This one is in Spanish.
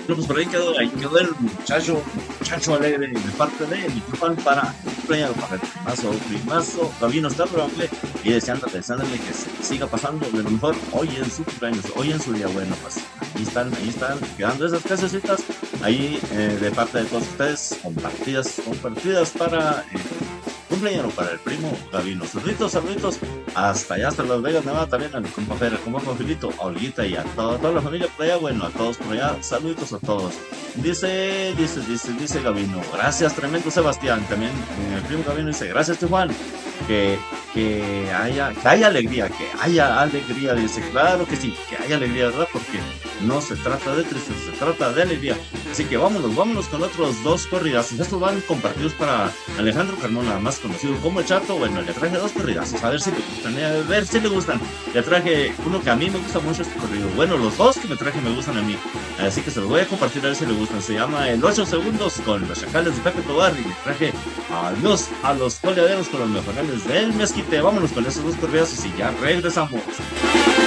Pues por ahí quedó el muchacho alegre de parte de Michoacán para cumpleaños, para el primazo, Gabino está probable y deseándole que se siga pasando de lo mejor hoy en su cumpleaños, hoy en su día. Bueno, pues ahí están quedando esas casecitas ahí de parte de todos ustedes, compartidas para cumpleaños para el primo Gabino. Saluditos, hasta allá, hasta Las Vegas, Nevada, también a mi compa Fer, a compa Filito, a Olguita y a toda la familia por allá, bueno, a todos por allá, saluditos a todos. Dice Gabino, gracias, tremendo Sebastián, también el primo Gabino dice, gracias, Juan, que, que haya alegría, dice, claro que sí, que haya alegría, ¿verdad? Porque no se trata de tristeza, se trata de alegría. Así que vámonos con otros dos corridazos. Estos van compartidos para Alejandro Carmona, más conocido como el Chato. Bueno, le traje dos corridazos, a ver si le gustan, Le traje uno que a mí me gusta mucho este corrido. Bueno, los dos que me traje me gustan a mí. Así que se los voy a compartir a ver si le gustan. Se llama El 8 Segundos con los Chacales de Pepe Tobar. Y le traje a los coleaderos con los mejorales del Mezquite. Vámonos con esos dos corridazos y ya regresamos.